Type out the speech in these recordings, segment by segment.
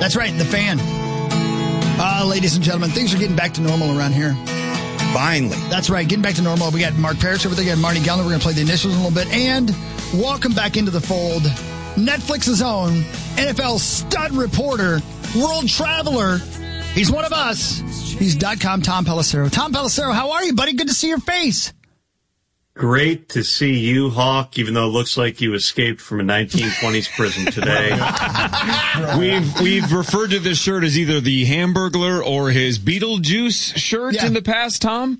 That's right, the fan. Ladies and gentlemen, things are getting back to normal around here. Finally. That's right, getting back to normal. We got Mark Parrish over there, we got Marty Gellner. We're going to play the initials in a little bit. And welcome back into the fold, Netflix's own NFL stud reporter, world traveler. He's one of us. He's .com Tom Pelissero. Tom Pelissero, how are you, buddy? Good to see your face. Great to see you, Hawk, even though it looks like you escaped from a 1920s prison today. We've referred to this shirt as either the Hamburglar or his Beetlejuice shirt in the past, Tom.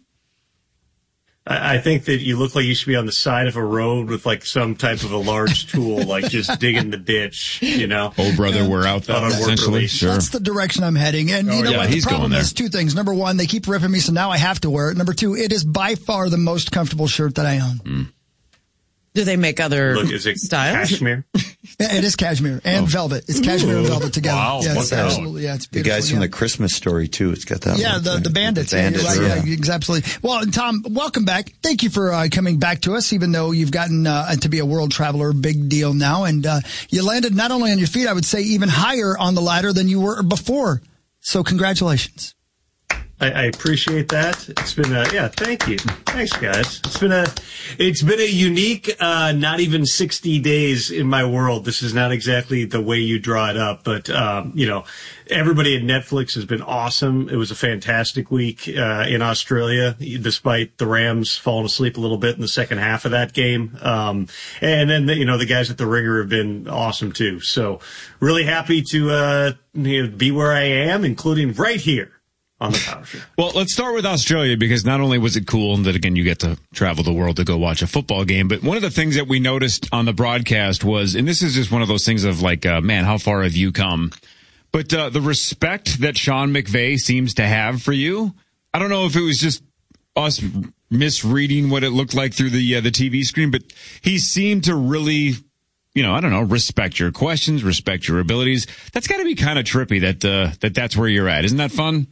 I think that you look like you should be on the side of a road with like some type of a large tool, like just digging the ditch, you know. Oh, brother, we're out there, essentially. Sure. That's the direction I'm heading. And you know what? The problem is two things. Number one, they keep ripping me, so now I have to wear it. Number two, it is by far the most comfortable shirt that I own. Mm. Do they make other is it styles? Cashmere? Yeah, it is cashmere and velvet. It's cashmere and velvet together. Wow. Yes, absolutely. Yeah, it's the beautiful. guys from the Christmas Story, too. It's got that. Yeah, the bandits. Right, yeah, absolutely. Well, Tom, welcome back. Thank you for coming back to us, even though you've gotten to be a world traveler, big deal now. And you landed not only on your feet, I would say even higher on the ladder than you were before. So congratulations. I appreciate that. It's been thank you. Thanks, guys. It's been a unique, not even 60 days in my world. This is not exactly the way you draw it up, but, everybody at Netflix has been awesome. It was a fantastic week, in Australia, despite the Rams falling asleep a little bit in the second half of that game. And then, the guys at the Ringer have been awesome too. So really happy to, be where I am, including right here on the Power Show. Well, let's start with Australia, because not only was it cool that, again, you get to travel the world to go watch a football game, but one of the things that we noticed on the broadcast was, and this is just one of those things of like, man, how far have you come? But the respect that Sean McVay seems to have for you, I don't know if it was just us misreading what it looked like through the TV screen, but he seemed to really, respect your questions, respect your abilities. That's got to be kind of trippy that's where you're at. Isn't that fun?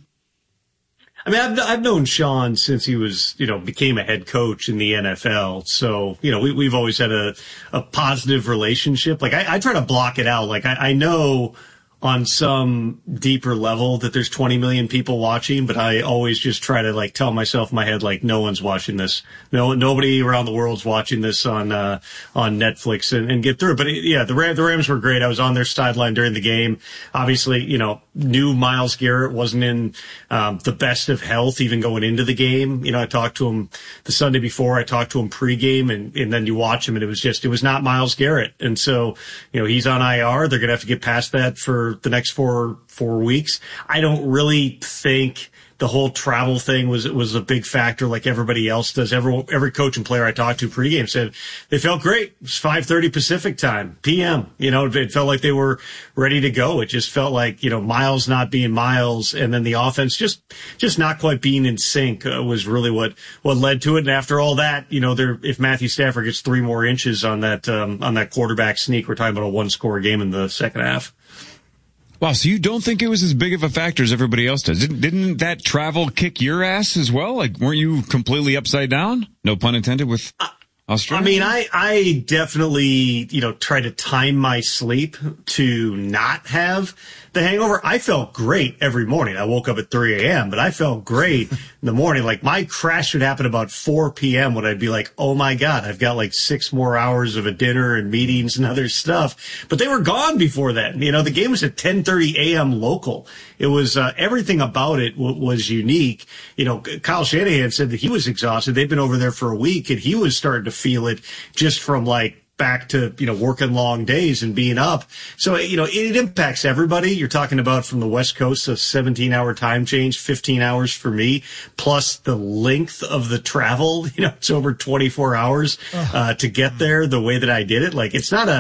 I mean, I've known Sean since he was, became a head coach in the NFL. So, we've always had a positive relationship. Like, I try to block it out. Like, I know on some deeper level that there's 20 million people watching, but I always just try to like tell myself in my head, like, no one's watching this. Nobody around the world's watching this on Netflix and get through it. But the Rams were great. I was on their sideline during the game. Obviously, knew Myles Garrett wasn't in the best of health even going into the game. I talked to him the Sunday before. I talked to him pregame, and then you watch him, and it was not Myles Garrett. And so, he's on IR. They're going to have to get past that for the next four weeks. I don't really think the whole travel thing was a big factor like everybody else does. Every coach and player I talked to pregame said they felt great. It was 5:30 Pacific time, PM. It felt like they were ready to go. It just felt like, Myles not being Myles, and then the offense just not quite being in sync was really what led to it. And after all that, if Matthew Stafford gets 3 more inches on that quarterback sneak, we're talking about a 1-score game in the second half. Wow, so you don't think it was as big of a factor as everybody else does? Didn't that travel kick your ass as well? Like, weren't you completely upside down? No pun intended with Australia? I mean, I definitely, try to time my sleep to not have the hangover. I felt great every morning. I woke up at 3 a.m., but I felt great in the morning. Like, my crash would happen about 4 p.m. when I'd be like, oh my God, I've got like 6 more hours of a dinner and meetings and other stuff. But they were gone before that. The game was at 10:30 a.m. local. It was, everything about it was unique. Kyle Shanahan said that he was exhausted. They'd been over there for a week, and he was starting to feel it just from like back to, working long days and being up. So, it impacts everybody. You're talking about from the West Coast, a 17-hour time change, 15 hours for me, plus the length of the travel. It's over 24 hours to get there the way that I did it. Like, it's not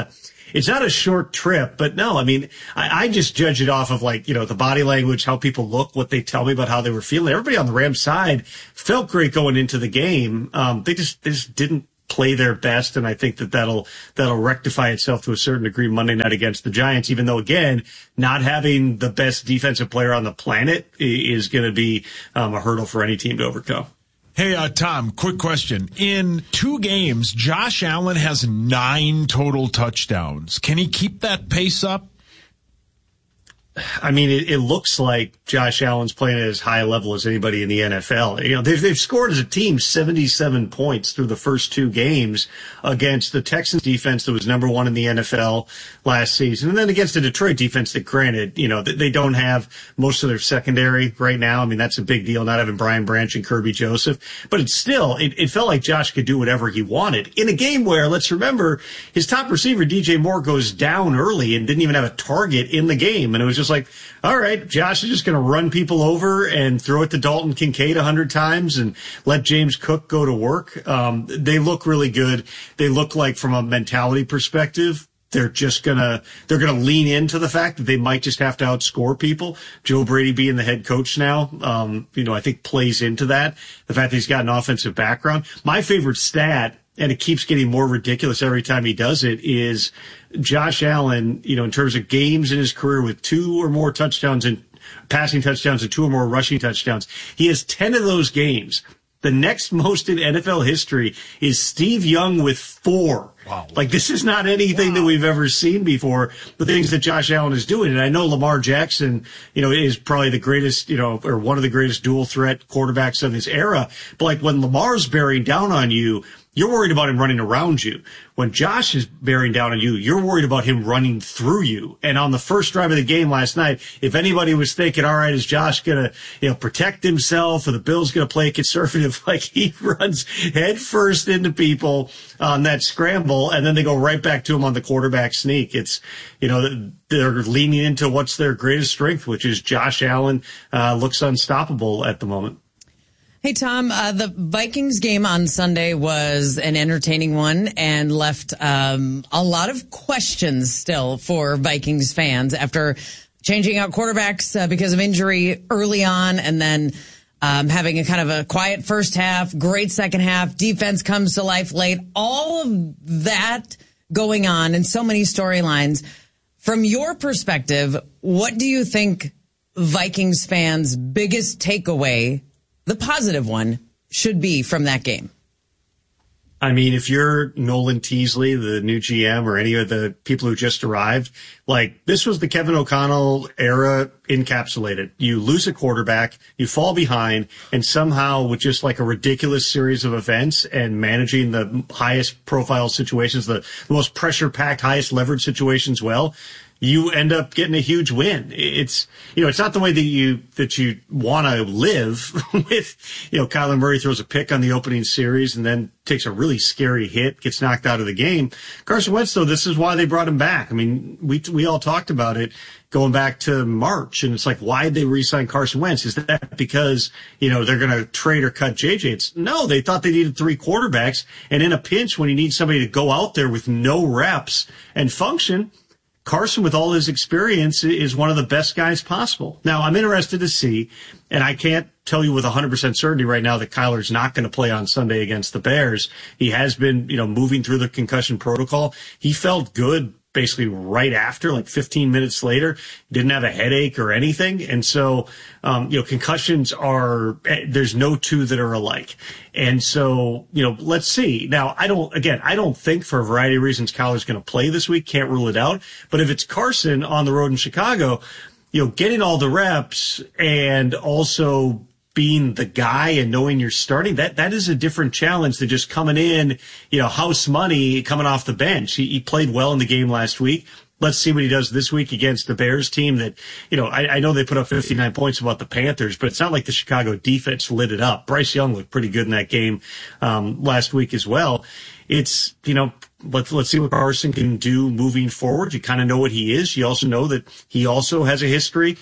a short trip, but no, I mean, I just judge it off of like, the body language, how people look, what they tell me about how they were feeling. Everybody on the Rams side felt great going into the game. They just didn't play their best, and I think that'll rectify itself to a certain degree Monday night against the Giants, even though, again, not having the best defensive player on the planet is going to be a hurdle for any team to overcome. Hey, Tom, quick question. In 2 games, Josh Allen has 9 total touchdowns. Can he keep that pace up? I mean, it looks like Josh Allen's playing at as high a level as anybody in the NFL. You know, they've scored as a team 77 points through the first two games against the Texans defense that was number one in the NFL last season. And then against the Detroit defense that, granted, you know, they don't have most of their secondary right now. I mean, that's a big deal, not having Brian Branch and Kirby Joseph. But it's still, it felt like Josh could do whatever he wanted in a game where, let's remember, his top receiver, DJ Moore, goes down early and didn't even have a target in the game. And it was just like, all right, Josh is just going to run people over and throw it to Dalton Kincaid 100 times and let James Cook go to work. They look really good. They look like, from a mentality perspective, they're gonna lean into the fact that they might just have to outscore people. Joe Brady being the head coach now, I think plays into that. The fact that he's got an offensive background. My favorite stat, and it keeps getting more ridiculous every time he does it, is Josh Allen, in terms of games in his career with 2 or more touchdowns and passing touchdowns and 2 or more rushing touchdowns. He has 10 of those games. The next most in NFL history is Steve Young with 4. Wow. Like, this is not anything that we've ever seen before, the things that Josh Allen is doing. And I know Lamar Jackson, is probably the greatest, or one of the greatest dual threat quarterbacks of his era. But like, when Lamar's bearing down on you, you're worried about him running around you. When Josh is bearing down on you, you're worried about him running through you. And on the first drive of the game last night, if anybody was thinking, all right, is Josh going to, protect himself, or the Bills going to play conservative, like, he runs head first into people on that scramble, and then they go right back to him on the quarterback sneak. It's, they're leaning into what's their greatest strength, which is Josh Allen looks unstoppable at the moment. Hey, Tom, the Vikings game on Sunday was an entertaining one and left a lot of questions still for Vikings fans after changing out quarterbacks because of injury early on, and then having a kind of a quiet first half, great second half, defense comes to life late, all of that going on and so many storylines. From your perspective, what do you think Vikings fans' biggest takeaway, the positive one, should be from that game? I mean, if you're Nolan Teasley, the new GM, or any of the people who just arrived, like, this was the Kevin O'Connell era encapsulated. You lose a quarterback, you fall behind, and somehow, with just like a ridiculous series of events and managing the highest profile situations, the most pressure packed, highest leverage situations well, you end up getting a huge win. It's, it's not the way that you want to live with, Kyler Murray throws a pick on the opening series and then takes a really scary hit, gets knocked out of the game. Carson Wentz, though, this is why they brought him back. I mean, we all talked about it going back to March, and it's like, why did they re-sign Carson Wentz? Is that because, they're going to trade or cut JJ? No, they thought they needed 3 quarterbacks, and in a pinch, when you need somebody to go out there with no reps and function, Carson, with all his experience, is one of the best guys possible. Now, I'm interested to see, and I can't tell you with 100% certainty right now that Kyler's not going to play on Sunday against the Bears. He has been, moving through the concussion protocol. He felt good basically right after, like 15 minutes later, didn't have a headache or anything. And so, concussions there's no two that are alike. And so, let's see. Now, I don't think, for a variety of reasons, Kyler's going to play this week. Can't rule it out. But if it's Carson on the road in Chicago, getting all the reps and also being the guy and knowing you're starting, that is a different challenge than just coming in, house money, coming off the bench. He played well in the game last week. Let's see what he does this week against the Bears team that, I know they put up 59 points about the Panthers, but it's not like the Chicago defense lit it up. Bryce Young looked pretty good in that game last week as well. It's, let's see what Carson can do moving forward. You kind of know what he is. You also know that he also has a history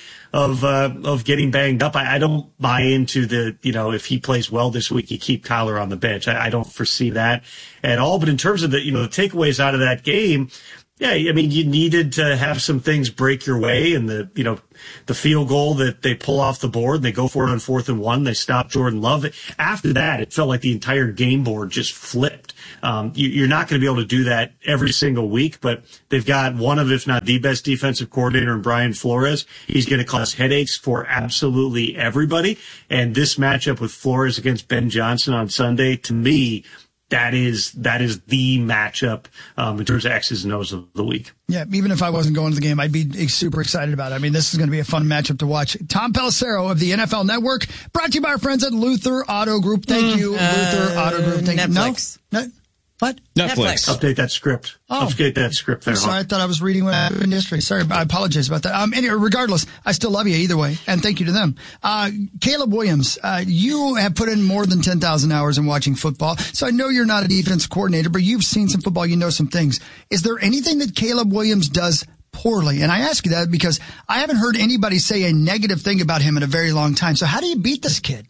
of getting banged up. I don't buy into the, if he plays well this week, you keep Kyler on the bench. I don't foresee that at all. But in terms of the, the takeaways out of that game, yeah, I mean, you needed to have some things break your way, and the field goal that they pull off the board, and they go for it on 4th and 1. They stop Jordan Love. After that, it felt like the entire game board just flipped. You're not going to be able to do that every single week, but they've got one of, if not the best defensive coordinator in Brian Flores. He's going to cause headaches for absolutely everybody. And this matchup with Flores against Ben Johnson on Sunday, to me, that is the matchup in terms of X's and O's of the week. Yeah, even if I wasn't going to the game, I'd be super excited about it. I mean, this is going to be a fun matchup to watch. Tom Pelissero of the NFL Network, brought to you by our friends at Luther Auto Group. Thank you, Luther Auto Group. Thank Netflix. you. No? What? Netflix. Update that script. Update that script there. Sorry, I thought I was reading what happened in history. Sorry, I apologize about that. Anyway, regardless, I still love you either way, and thank you to them. Caleb Williams, you have put in more than 10,000 hours in watching football, so I know you're not a defense coordinator, but you've seen some football, you know some things. Is there anything that Caleb Williams does poorly? And I ask you that because I haven't heard anybody say a negative thing about him in a very long time. So how do you beat this kid?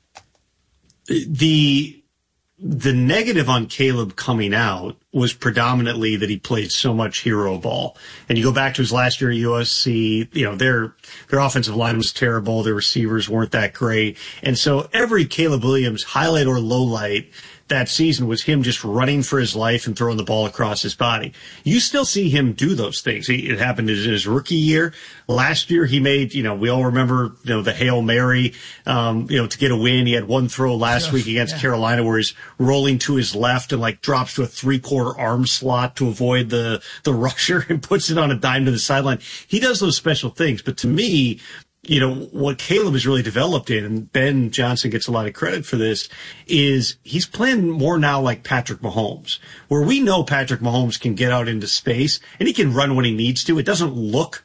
The negative on Caleb coming out was predominantly that he played so much hero ball. And you go back to his last year at USC, you know, their offensive line was terrible. Their receivers weren't that great. And so every Caleb Williams highlight or low light that season was him just running for his life and throwing the ball across his body. You still see him do those things. It happened in his rookie year. Last year, he made, we all remember, the Hail Mary, to get a win. He had one throw last week against Carolina where he's rolling to his left and drops to a 3/4 arm slot to avoid the rusher and puts it on a dime to the sideline. He does those special things. But to me, what Caleb has really developed in, and Ben Johnson gets a lot of credit for this, is he's playing more now like Patrick Mahomes, where we know Patrick Mahomes can get out into space and he can run when he needs to. It doesn't look,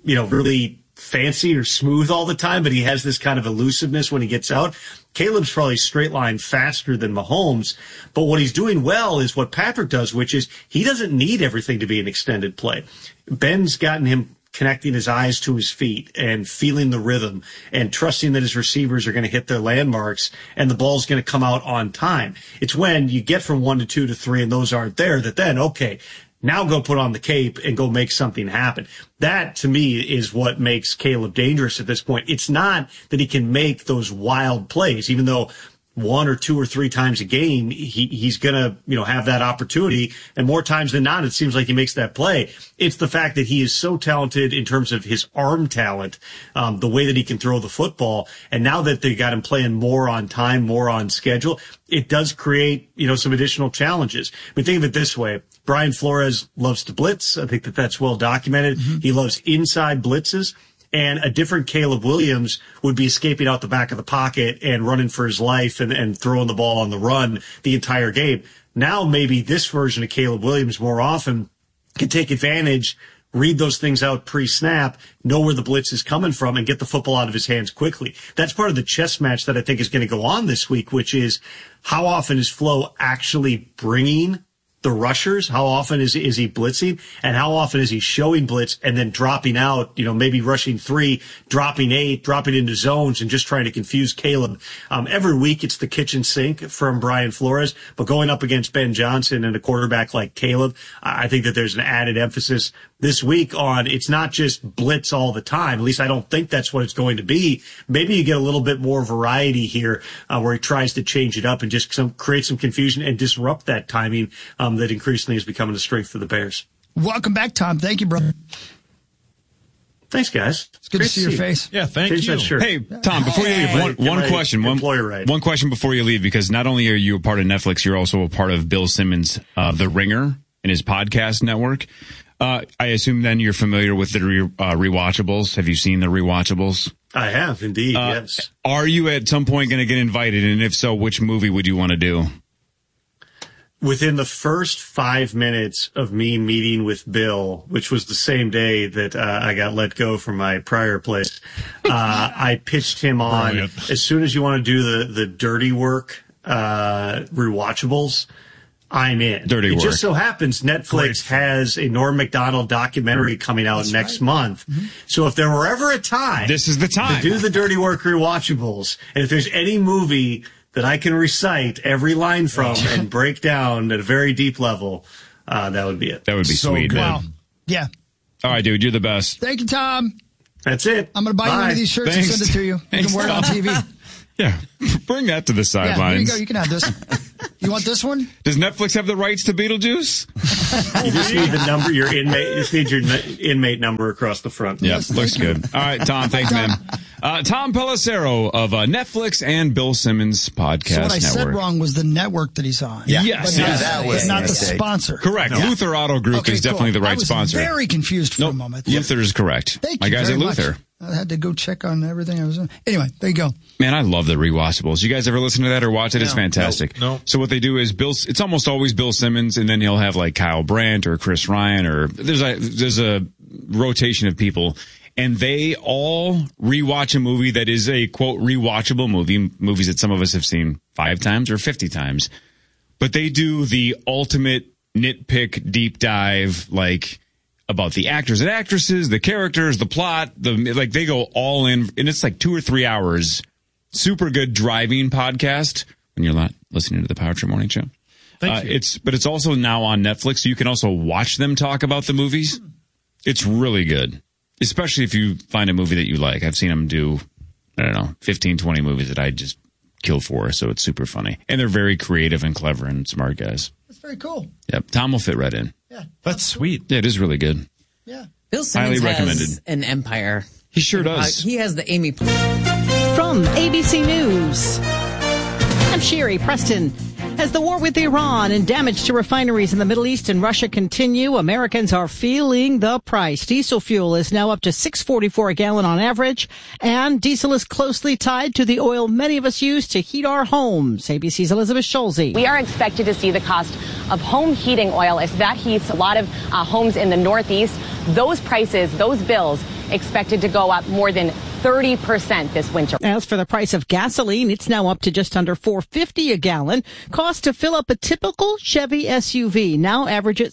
really fancy or smooth all the time, but he has this kind of elusiveness when he gets out. Caleb's probably straight line faster than Mahomes, but what he's doing well is what Patrick does, which is he doesn't need everything to be an extended play. Ben's gotten him connecting his eyes to his feet and feeling the rhythm and trusting that his receivers are going to hit their landmarks and the ball's going to come out on time. It's when you get from 1 to 2 to 3 and those aren't there that then, okay, now go put on the cape and go make something happen. That, to me, is what makes Caleb dangerous at this point. It's not that he can make those wild plays, even though 1 or 2 or 3 times a game, he's gonna, have that opportunity. And more times than not, it seems like he makes that play. It's the fact that he is so talented in terms of his arm talent, the way that he can throw the football. And now that they got him playing more on time, more on schedule, it does create, some additional challenges. I mean, think of it this way. Brian Flores loves to blitz. I think that's well documented. Mm-hmm. He loves inside blitzes. And a different Caleb Williams would be escaping out the back of the pocket and running for his life and throwing the ball on the run the entire game. Now maybe this version of Caleb Williams more often can take advantage, read those things out pre-snap, know where the blitz is coming from, and get the football out of his hands quickly. That's part of the chess match that I think is going to go on this week, which is how often is Flo actually bringing the rushers? How often is he blitzing? And how often is he showing blitz and then dropping out, maybe rushing 3, dropping 8, dropping into zones and just trying to confuse Caleb? Every week it's the kitchen sink from Brian Flores, but going up against Ben Johnson and a quarterback like Caleb, I think that there's an added emphasis this week on it's not just blitz all the time. At least I don't think that's what it's going to be. Maybe you get a little bit more variety here where he tries to change it up and just create some confusion and disrupt that timing that increasingly is becoming a strength for the Bears. Welcome back, Tom. Thank you, brother. Thanks, guys. It's good to see your face. Yeah, thank you. Hey, Tom, before you leave, one question. One question before you leave, because not only are you a part of Netflix, you're also a part of Bill Simmons' The Ringer and his podcast network. I assume then you're familiar with the rewatchables. Have you seen the rewatchables? I have, indeed, yes. Are you at some point going to get invited? And if so, which movie would you want to do? Within the first 5 minutes of me meeting with Bill, which was the same day that I got let go from my prior place, I pitched him on, as soon as you want to do the dirty work rewatchables, I'm in. Dirty work. It just so happens Netflix has a Norm Macdonald documentary coming out next month. Mm-hmm. So if there were ever a time, this is the time to do the dirty work rewatchables, and if there's any movie that I can recite every line from and break down at a very deep level, that would be it. That would be so sweet, man. Wow. Yeah. All right, dude, you're the best. Thank you, Tom. That's it. I'm going to buy you one of these shirts and send it to you. You can wear it on TV. Yeah, bring that to the sidelines. Yeah, here you go. You can have this. You want this one? Does Netflix have the rights to Beetlejuice? You just need the number, your inmate. You just need your inmate number across the front. Yeah, looks good. All right, Tom, thanks, man. Tom Pelissero of Netflix and Bill Simmons Podcast So what I Network. said wrong was the network that he's on. Yeah. Yes. But Yes. that was not a the mistake. sponsor. Correct. No. Luther Auto Group Okay, is definitely cool. the right I was sponsor. very confused for a moment. Luther is correct. Thank My you guys very at much. Luther. I had to go check on everything I was doing. Anyway, there you go. Man, I love the rewatchables. You guys ever listen to that or watch it? It's fantastic. No. So what they do is it's almost always Bill Simmons, and then he'll have like Kyle Brandt or Chris Ryan, or there's a rotation of people, and they all rewatch a movie that is a quote rewatchable movie, movies that some of us have seen 5 times or 50 times, but they do the ultimate nitpick deep dive, like about the actors and actresses, the characters, the plot, they go all in, and it's like 2 or 3 hours. Super good driving podcast when you're not listening to the Power Trip Morning Show. Thank you. It's also now on Netflix, so you can also watch them talk about the movies. It's really good, especially if you find a movie that you like. I've seen them do, 15, 20 movies that I just kill for, so it's super funny. And they're very creative and clever and smart guys. That's very cool. Yep, Tom will fit right in. Yeah. That's sweet. Yeah, it is really good. Yeah. Bill Simmons Highly has recommended. an empire. He sure does. He has the Amy. From ABC News, I'm Sherry Preston. As the war with Iran and damage to refineries in the Middle East and Russia continue, Americans are feeling the price. Diesel fuel is now up to $6.44 a gallon on average, and diesel is closely tied to the oil many of us use to heat our homes. ABC's Elizabeth Schulze. We are expected to see the cost of home heating oil as that heats a lot of homes in the Northeast. Those prices, those bills, expected to go up more than 30% this winter. As for the price of gasoline, it's now up to just under $4.50 a gallon. Cost to fill up a typical Chevy SUV now averages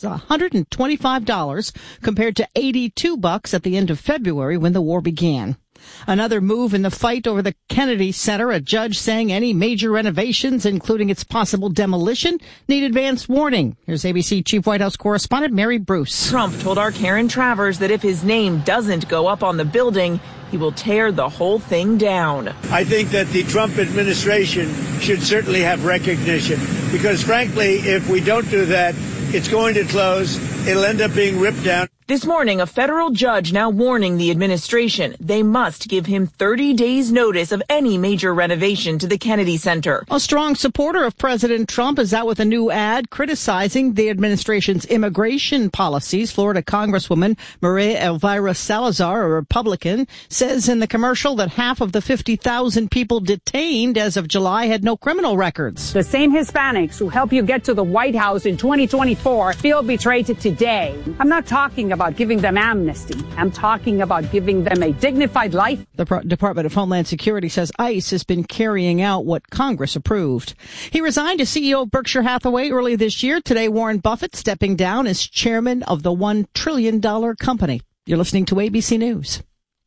$125 compared to $82 at the end of February when the war began. Another move in the fight over the Kennedy Center, a judge saying any major renovations, including its possible demolition, need advance warning. Here's ABC Chief White House correspondent Mary Bruce. Trump told our Karen Travers that if his name doesn't go up on the building, he will tear the whole thing down. I think that the Trump administration should certainly have recognition because, frankly, if we don't do that, it's going to close. It'll end up being ripped down. This morning, a federal judge now warning the administration they must give him 30 days notice of any major renovation to the Kennedy Center. A strong supporter of President Trump is out with a new ad criticizing the administration's immigration policies. Florida Congresswoman Maria Elvira Salazar, a Republican, says in the commercial that half of the 50,000 people detained as of July had no criminal records. The same Hispanics who help you get to the White House in 2024 feel betrayed today. I'm not talking about giving them amnesty. I'm talking about giving them a dignified life. The Department of Homeland Security says ICE has been carrying out what Congress approved. He resigned as CEO of Berkshire Hathaway early this year. Today, Warren Buffett stepping down as chairman of the $1 trillion company. You're listening to ABC News.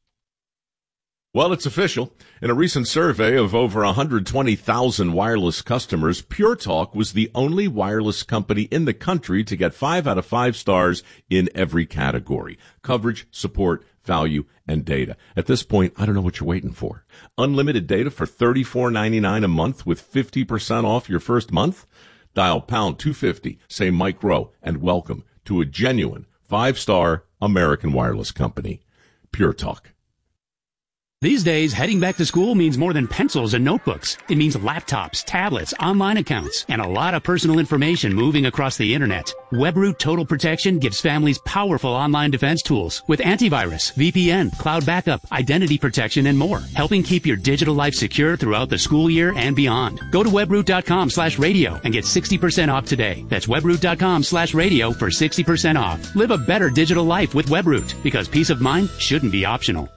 Well, it's official. In a recent survey of over 120,000 wireless customers, Pure Talk was the only wireless company in the country to get 5 out of 5 stars in every category: coverage, support, value, and data. At this point, I don't know what you're waiting for. Unlimited data for $34.99 a month with 50% off your first month? Dial pound 250, say Mike Rowe, and welcome to a genuine 5-star American wireless company. Pure Talk. These days, heading back to school means more than pencils and notebooks. It means laptops, tablets, online accounts, and a lot of personal information moving across the internet. WebRoot Total Protection gives families powerful online defense tools with antivirus, VPN, cloud backup, identity protection, and more, helping keep your digital life secure throughout the school year and beyond. Go to webroot.com/radio and get 60% off today. That's webroot.com/radio for 60% off. Live a better digital life with WebRoot, because peace of mind shouldn't be optional.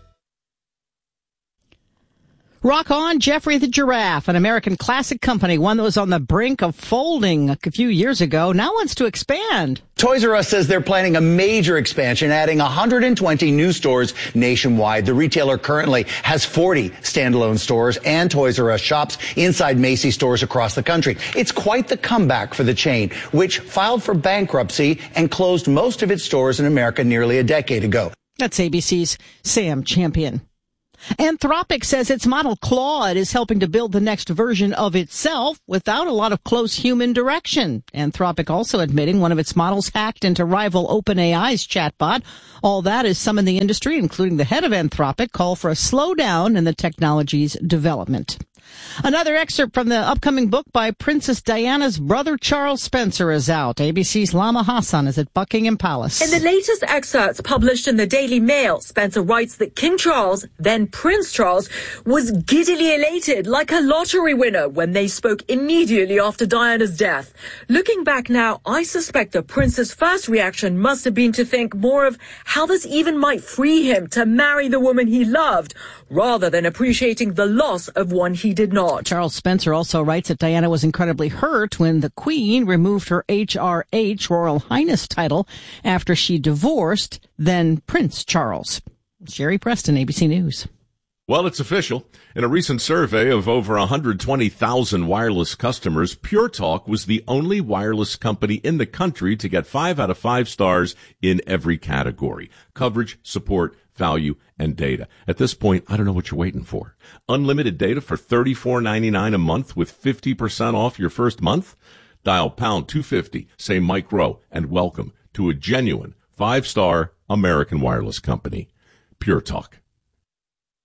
Rock on Jeffrey the Giraffe, an American classic company, one that was on the brink of folding a few years ago, now wants to expand. Toys R Us says they're planning a major expansion, adding 120 new stores nationwide. The retailer currently has 40 standalone stores and Toys R Us shops inside Macy's stores across the country. It's quite the comeback for the chain, which filed for bankruptcy and closed most of its stores in America nearly a decade ago. That's ABC's Sam Champion. Anthropic says its model Claude is helping to build the next version of itself without a lot of close human direction. Anthropic also admitting one of its models hacked into rival OpenAI's chatbot. All that is some in the industry, including the head of Anthropic, call for a slowdown in the technology's development. Another excerpt from the upcoming book by Princess Diana's brother Charles Spencer is out. ABC's Lama Hassan is at Buckingham Palace. In the latest excerpts published in the Daily Mail, Spencer writes that King Charles, then Prince Charles, was giddily elated like a lottery winner when they spoke immediately after Diana's death. Looking back now, I suspect the prince's first reaction must have been to think more of how this even might free him to marry the woman he loved, rather than appreciating the loss of one he did not. Charles Spencer also writes that Diana was incredibly hurt when the Queen removed her HRH, Royal Highness title, after she divorced then Prince Charles. Sherry Preston, ABC News. Well, it's official. In a recent survey of over 120,000 wireless customers, Pure Talk was the only wireless company in the country to get 5 out of 5 stars in every category: coverage, support, value, and data. At this point, I don't know what you're waiting for. Unlimited data for $34.99 a month with 50% off your first month? Dial pound 250, say Mike Rowe, and welcome to a genuine 5-star American wireless company, Pure Talk.